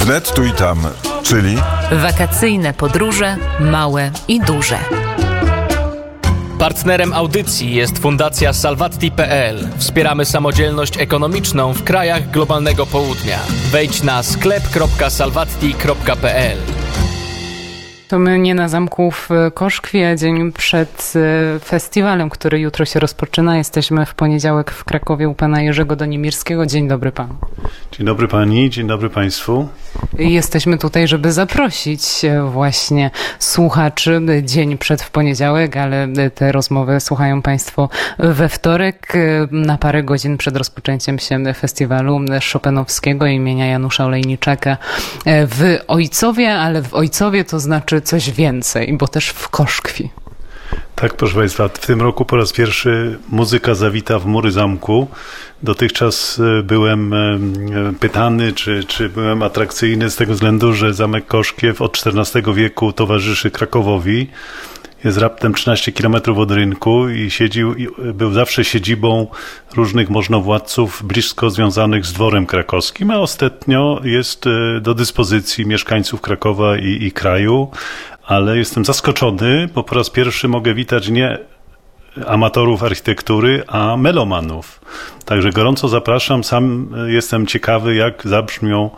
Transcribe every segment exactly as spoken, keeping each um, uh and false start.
Wnet tu i tam, czyli wakacyjne podróże, małe i duże. Partnerem audycji jest Fundacja Salvatti kropka pe el. Wspieramy samodzielność ekonomiczną w krajach globalnego południa. Wejdź na sklep kropka salvatti kropka pe el. To my nie na zamku w Koszkwi, a dzień przed festiwalem, który jutro się rozpoczyna. Jesteśmy w poniedziałek w Krakowie u pana Jerzego Donimirskiego. Dzień dobry panu. Dzień dobry pani, dzień dobry państwu. Jesteśmy tutaj, żeby zaprosić właśnie słuchaczy dzień przed w poniedziałek, ale te rozmowy słuchają państwo we wtorek, na parę godzin przed rozpoczęciem się festiwalu Chopinowskiego imienia Janusza Olejniczaka w Ojcowie, ale w Ojcowie to znaczy coś więcej, bo też w Koszkwi. Tak, proszę państwa, w tym roku po raz pierwszy muzyka zawita w mury zamku. Dotychczas byłem pytany, czy, czy byłem atrakcyjny z tego względu, że zamek Koszkiew od czternastego wieku towarzyszy Krakowowi. Jest raptem trzynaście kilometrów od rynku i siedził, był zawsze siedzibą różnych możnowładców blisko związanych z dworem krakowskim, a ostatnio jest do dyspozycji mieszkańców Krakowa i, i kraju. Ale jestem zaskoczony, bo po raz pierwszy mogę witać nie amatorów architektury, a melomanów. Także gorąco zapraszam. Sam jestem ciekawy, jak zabrzmią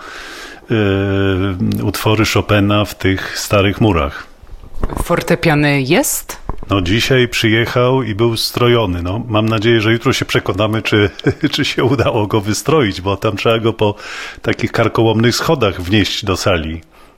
y, utwory Chopina w tych starych murach. Fortepiany jest? No dzisiaj przyjechał i był strojony. No, mam nadzieję, że jutro się przekonamy, czy, czy się udało go wystroić, bo tam trzeba go po takich karkołomnych schodach wnieść do sali.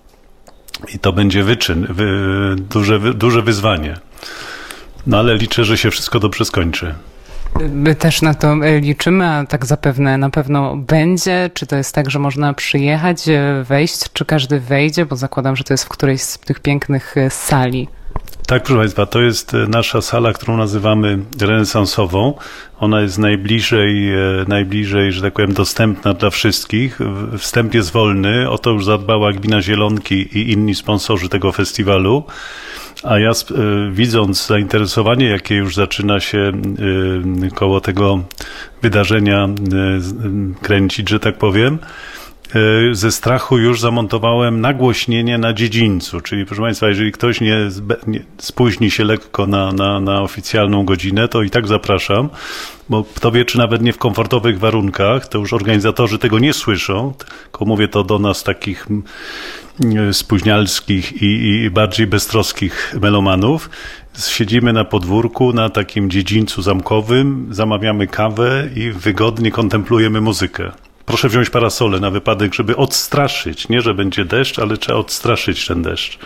I to będzie wyczyn, wy, duże, wy, duże wyzwanie. No ale liczę, że się wszystko dobrze skończy. My też na to liczymy, a tak zapewne na pewno będzie. Czy to jest tak, że można przyjechać, wejść, czy każdy wejdzie? Bo zakładam, że to jest w którejś z tych pięknych sali. Tak, proszę państwa, to jest nasza sala, którą nazywamy renesansową. Ona jest najbliżej, najbliżej, że tak powiem, dostępna dla wszystkich. Wstęp jest wolny, o to już zadbała Gmina Zielonki i inni sponsorzy tego festiwalu. A ja widząc zainteresowanie, jakie już zaczyna się koło tego wydarzenia kręcić, że tak powiem, ze strachu już zamontowałem nagłośnienie na dziedzińcu, czyli proszę państwa, jeżeli ktoś nie, nie spóźni się lekko na, na, na oficjalną godzinę, to i tak zapraszam, bo kto wie, czy nawet nie w komfortowych warunkach, to już organizatorzy tego nie słyszą, tylko mówię to do nas takich spóźnialskich i, i bardziej beztroskich melomanów. Siedzimy na podwórku, na takim dziedzińcu zamkowym, zamawiamy kawę i wygodnie kontemplujemy muzykę. Proszę wziąć parasolę na wypadek, żeby odstraszyć. Nie, że będzie deszcz, ale trzeba odstraszyć ten deszcz.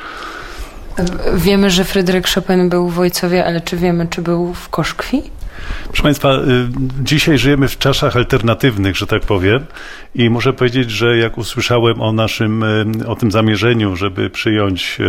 Wiemy, że Fryderyk Chopin był w Ojcowie, ale czy wiemy, czy był w Koszkwi? Proszę państwa, dzisiaj żyjemy w czasach alternatywnych, że tak powiem, i muszę powiedzieć, że jak usłyszałem o naszym, o tym zamierzeniu, żeby przyjąć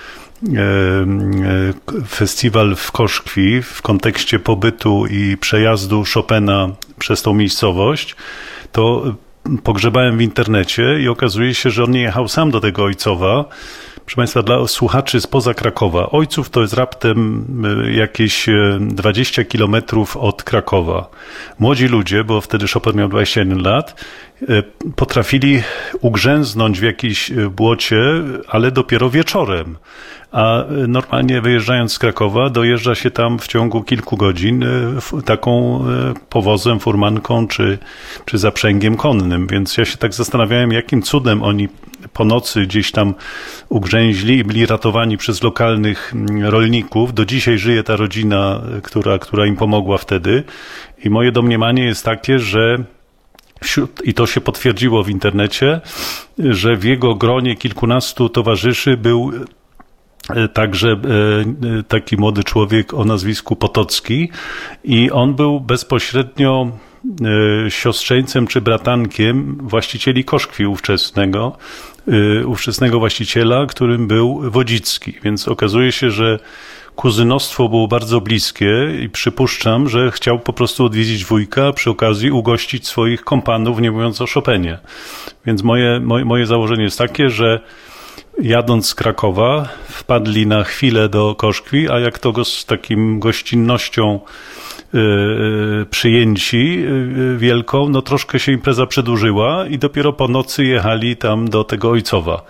festiwal w Koszkwi w kontekście pobytu i przejazdu Chopina przez tą miejscowość, to pogrzebałem w internecie i okazuje się, że on nie jechał sam do tego Ojcowa. Proszę państwa, dla słuchaczy spoza Krakowa, Ojców to jest raptem jakieś dwadzieścia kilometrów od Krakowa. Młodzi ludzie, bo wtedy Chopin miał dwadzieścia jeden lat, potrafili ugrzęznąć w jakimś błocie, ale dopiero wieczorem. A normalnie wyjeżdżając z Krakowa dojeżdża się tam w ciągu kilku godzin taką powozem, furmanką czy, czy zaprzęgiem konnym. Więc ja się tak zastanawiałem, jakim cudem oni po nocy gdzieś tam ugrzęźli i byli ratowani przez lokalnych rolników. Do dzisiaj żyje ta rodzina, która, która im pomogła wtedy. I moje domniemanie jest takie, że wśród, i to się potwierdziło w internecie, że w jego gronie kilkunastu towarzyszy był także taki młody człowiek o nazwisku Potocki i on był bezpośrednio siostrzeńcem czy bratankiem właścicieli Koszkwi ówczesnego, ówczesnego właściciela, którym był Wodzicki. Więc okazuje się, że kuzynostwo było bardzo bliskie i przypuszczam, że chciał po prostu odwiedzić wujka, a przy okazji ugościć swoich kompanów, nie mówiąc o Chopinie. Więc moje, moje, moje założenie jest takie, że jadąc z Krakowa wpadli na chwilę do Koszkwi, a jak to go z takim gościnnością przyjęci wielką, no troszkę się impreza przedłużyła i dopiero po nocy jechali tam do tego Ojcowa.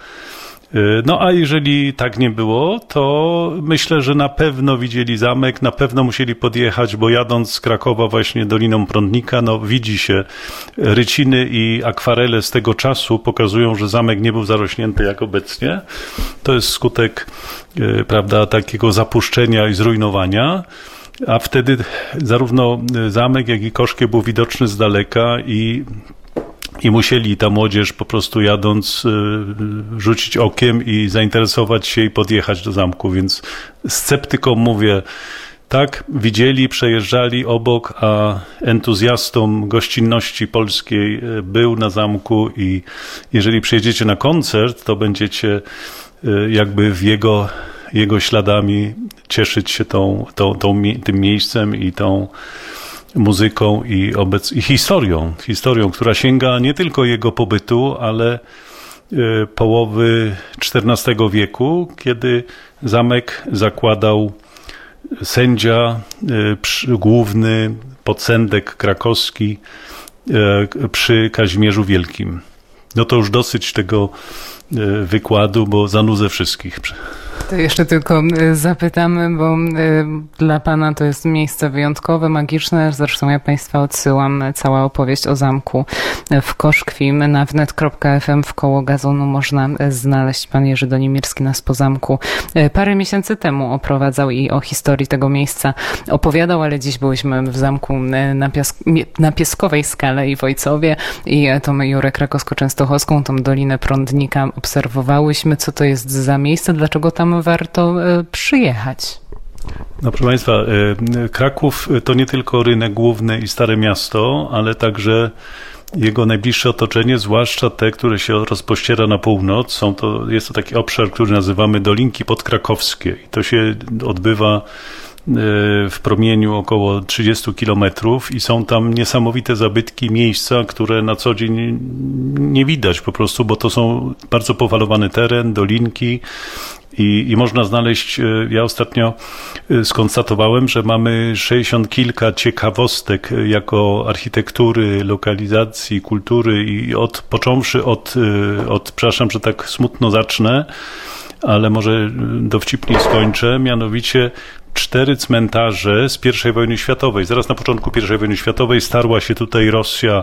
No a jeżeli tak nie było, to myślę, że na pewno widzieli zamek, na pewno musieli podjechać, bo jadąc z Krakowa właśnie Doliną Prądnika, no widzi się ryciny i akwarele z tego czasu pokazują, że zamek nie był zarośnięty jak obecnie. To jest skutek, prawda, takiego zapuszczenia i zrujnowania. A wtedy zarówno zamek, jak i Koszkie był widoczny z daleka i I musieli ta młodzież po prostu jadąc rzucić okiem i zainteresować się i podjechać do zamku, więc sceptykom mówię, tak, widzieli, przejeżdżali obok, a entuzjastom gościnności polskiej był na zamku i jeżeli przyjedziecie na koncert, to będziecie jakby w jego, jego śladami cieszyć się tą, tą, tą, tym miejscem i tą muzyką i, obec, i historią, historią, która sięga nie tylko jego pobytu, ale y, połowy czternastego wieku, kiedy zamek zakładał sędzia y, przy, główny, podsędek krakowski y, przy Kazimierzu Wielkim. No to już dosyć tego y, wykładu, bo zanudzę wszystkich. To jeszcze tylko zapytamy, bo dla pana to jest miejsce wyjątkowe, magiczne. Zresztą ja państwa odsyłam. Cała opowieść o zamku w Koszkwi na wnet kropka ef em w koło gazonu można znaleźć. Pan Jerzy Donimirski nas po zamku parę miesięcy temu oprowadzał i o historii tego miejsca opowiadał, ale dziś byliśmy w zamku na, Piask- na Pieskowej Skale i w Ojcowie i tą Jurę Krakowsko-Częstochowską, tą Dolinę Prądnika obserwowałyśmy. Co to jest za miejsce? Dlaczego tam warto przyjechać? No proszę Państwa, Kraków to nie tylko rynek główny i Stare Miasto, ale także jego najbliższe otoczenie, zwłaszcza te, które się rozpościera na północ. Są to, jest to taki obszar, który nazywamy Dolinki Podkrakowskie i to się odbywa w promieniu około trzydziestu kilometrów i są tam niesamowite zabytki, miejsca, które na co dzień nie widać po prostu, bo to są bardzo powalowany teren, dolinki i, i można znaleźć, ja ostatnio skonstatowałem, że mamy sześćdziesiąt kilka ciekawostek jako architektury, lokalizacji, kultury i od, począwszy od, od, przepraszam, że tak smutno zacznę, ale może dowcipniej skończę, mianowicie cztery cmentarze z pierwszej wojny światowej. Zaraz na początku pierwszej wojny światowej starła się tutaj Rosja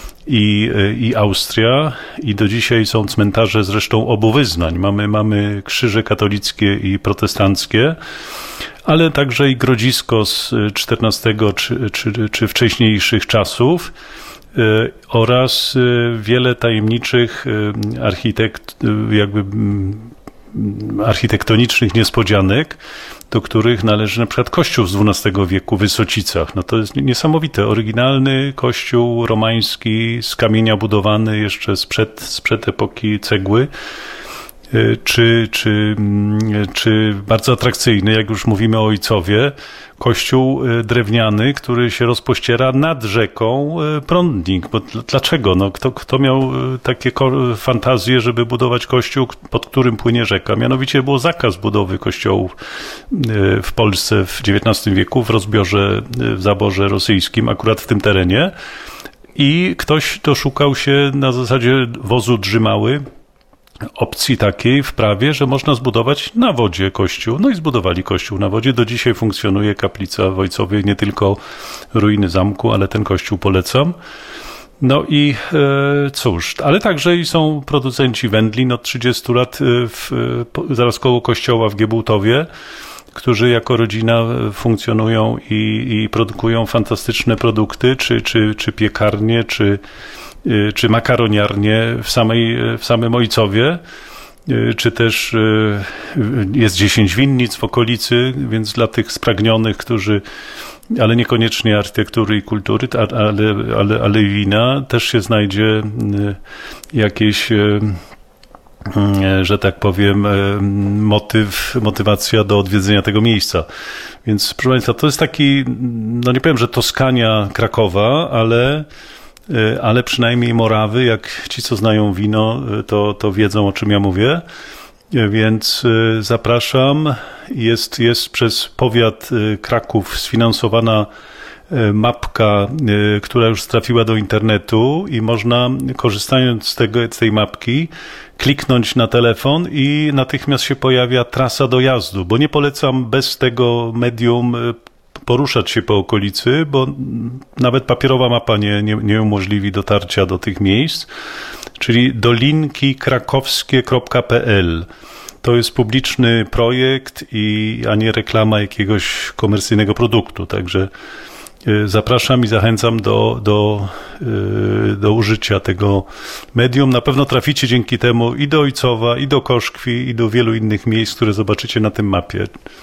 i, i Austria i do dzisiaj są cmentarze zresztą obu wyznań. Mamy, mamy krzyże katolickie i protestanckie, ale także i grodzisko z czternastego czy, czy, czy wcześniejszych czasów oraz wiele tajemniczych architekt, jakby architektonicznych niespodzianek, do których należy na przykład kościół z dwunastego wieku w Wysocicach. No to jest niesamowite. Oryginalny kościół romański z kamienia budowany jeszcze sprzed, sprzed epoki cegły. Czy, czy, czy bardzo atrakcyjny, jak już mówimy o Ojcowie, kościół drewniany, który się rozpościera nad rzeką Prądnik. Bo dlaczego? No, kto, kto miał takie fantazje, żeby budować kościół, pod którym płynie rzeka? Mianowicie był zakaz budowy kościołów w Polsce w dziewiętnastym wieku, w rozbiorze, w zaborze rosyjskim, akurat w tym terenie. I ktoś doszukał się na zasadzie wozu Drzymały, opcji takiej w prawie, że można zbudować na wodzie kościół. No i zbudowali kościół na wodzie. Do dzisiaj funkcjonuje kaplica w Ojcowie, nie tylko ruiny zamku, ale ten kościół polecam. No i e, cóż, ale także i są producenci wędlin od trzydziestu lat w, zaraz koło kościoła w Giebałtowie, którzy jako rodzina funkcjonują i, i produkują fantastyczne produkty, czy, czy, czy piekarnie, czy czy makaroniarnie w, samej, w samym Ojcowie, czy też jest dziesięć winnic w okolicy, więc dla tych spragnionych, którzy, ale niekoniecznie architektury i kultury, ale, ale, ale wina, też się znajdzie jakieś, że tak powiem, motyw, motywacja do odwiedzenia tego miejsca. Więc proszę Państwa, to jest taki, no nie powiem, że Toskania Krakowa, ale ale przynajmniej Morawy, jak ci, co znają wino, to, to wiedzą, o czym ja mówię. Więc zapraszam. Jest, jest przez powiat Kraków sfinansowana mapka, która już trafiła do internetu i można, korzystając z, tego, z tej mapki, kliknąć na telefon i natychmiast się pojawia trasa dojazdu, bo nie polecam bez tego medium poruszać się po okolicy, bo nawet papierowa mapa nie, nie, nie umożliwi dotarcia do tych miejsc, czyli dolinki krakowskie kropka p l. To jest publiczny projekt, i, a nie reklama jakiegoś komercyjnego produktu, także zapraszam i zachęcam do, do, do użycia tego medium. Na pewno traficie dzięki temu i do Ojcowa, i do Koszkwi, i do wielu innych miejsc, które zobaczycie na tym mapie.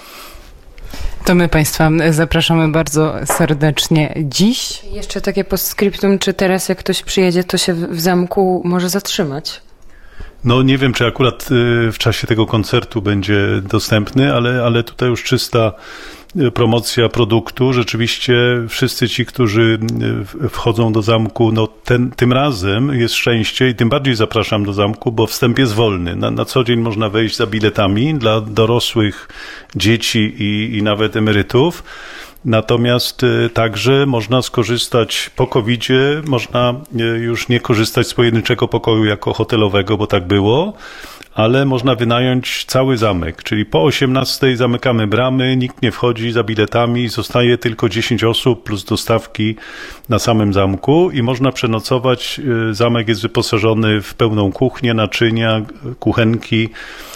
To my Państwa zapraszamy bardzo serdecznie dziś. Jeszcze takie postscriptum, czy teraz jak ktoś przyjedzie, to się w zamku może zatrzymać? No nie wiem, czy akurat w czasie tego koncertu będzie dostępny, ale, ale tutaj już czysta promocja produktu. Rzeczywiście wszyscy ci, którzy wchodzą do zamku, no ten, tym razem jest szczęście i tym bardziej zapraszam do zamku, bo wstęp jest wolny. Na, na co dzień można wejść za biletami dla dorosłych, dzieci i, i nawet emerytów. Natomiast także można skorzystać po kowidzie, można już nie korzystać z pojedynczego pokoju jako hotelowego, bo tak było, ale można wynająć cały zamek, czyli po osiemnastej zamykamy bramy, nikt nie wchodzi za biletami, zostaje tylko dziesięć osób plus dostawki na samym zamku i można przenocować. Zamek jest wyposażony w pełną kuchnię, naczynia, kuchenki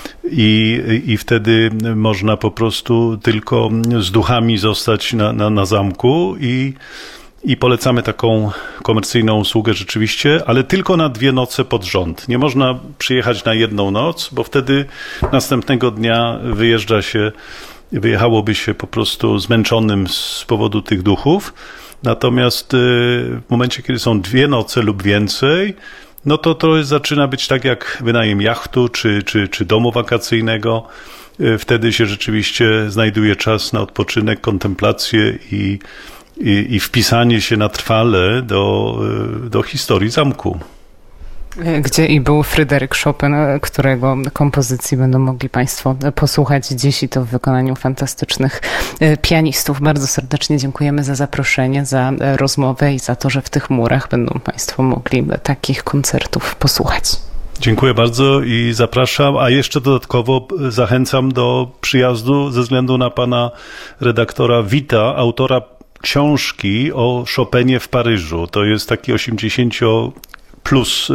i, i wtedy można po prostu tylko z duchami zostać na, na, na zamku i I polecamy taką komercyjną usługę rzeczywiście, ale tylko na dwie noce pod rząd. Nie można przyjechać na jedną noc, bo wtedy następnego dnia wyjeżdża się, wyjechałoby się po prostu zmęczonym z powodu tych duchów. Natomiast w momencie, kiedy są dwie noce lub więcej, no to to zaczyna być tak jak wynajem jachtu czy, czy, czy domu wakacyjnego. Wtedy się rzeczywiście znajduje czas na odpoczynek, kontemplację i I, i wpisanie się na trwale do, do historii zamku. Gdzie i był Fryderyk Chopin, którego kompozycji będą mogli Państwo posłuchać dziś, i to w wykonaniu fantastycznych pianistów. Bardzo serdecznie dziękujemy za zaproszenie, za rozmowę i za to, że w tych murach będą Państwo mogli takich koncertów posłuchać. Dziękuję bardzo i zapraszam, a jeszcze dodatkowo zachęcam do przyjazdu ze względu na pana redaktora Wita, autora książki o Chopinie w Paryżu. To jest taki osiemdziesięcio plus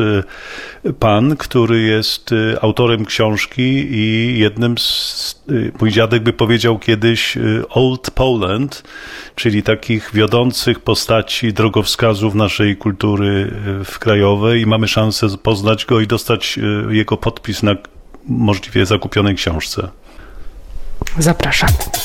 pan, który jest autorem książki i jednym z, mój dziadek by powiedział kiedyś, Old Poland, czyli takich wiodących postaci, drogowskazów naszej kultury krajowej, i mamy szansę poznać go i dostać jego podpis na możliwie zakupionej książce. Zapraszamy.